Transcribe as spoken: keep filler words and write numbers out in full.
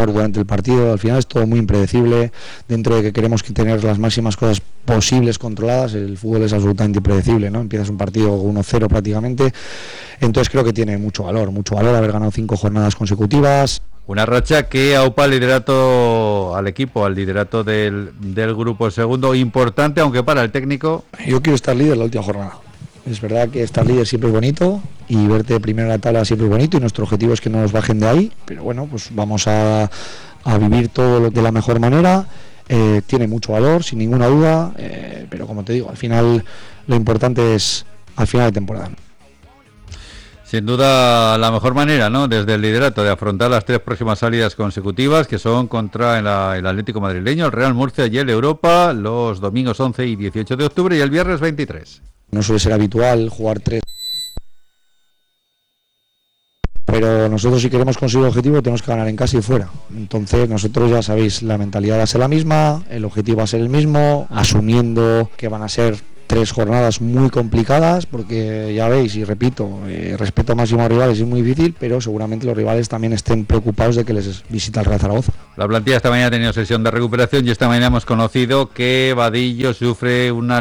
durante el partido. Al final es todo muy impredecible, dentro de que queremos que tener las máximas cosas posibles controladas. El fútbol es absolutamente impredecible, ¿no? Empiezas un partido uno cero prácticamente, entonces creo que tiene mucho valor, mucho valor haber ganado cinco jornadas consecutivas. Una racha que aupa al liderato, al equipo, al liderato del, del grupo segundo, importante, aunque para el técnico. Yo quiero estar líder la última jornada. Es verdad que estar líder siempre es bonito y verte primero en la tabla siempre es bonito, y nuestro objetivo es que no nos bajen de ahí, pero bueno, pues vamos a, a vivir todo lo de la mejor manera. Eh, tiene mucho valor, sin ninguna duda, eh, pero como te digo, al final lo importante es al final de temporada. Sin duda la mejor manera, ¿no?, desde el liderato, de afrontar las tres próximas salidas consecutivas, que son contra el, el Atlético madrileño, el Real Murcia y el Europa, los domingos once y dieciocho de octubre y el viernes veintitrés. No suele ser habitual jugar tres, pero nosotros, si queremos conseguir el objetivo, tenemos que ganar en casa y fuera. Entonces nosotros, ya sabéis, la mentalidad va a ser la misma, el objetivo va a ser el mismo, asumiendo que van a ser tres jornadas muy complicadas, porque ya veis, y repito, eh, respeto máximo a rivales, es muy difícil, pero seguramente los rivales también estén preocupados de que les visita el Real Zaragoza. La plantilla esta mañana ha tenido sesión de recuperación y esta mañana hemos conocido que Vadillo sufre una